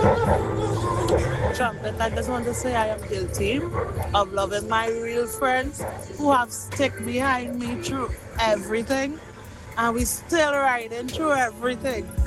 Trumpet, I just want to say I am guilty of loving my real friends who have stick behind me through everything, and we still riding through everything.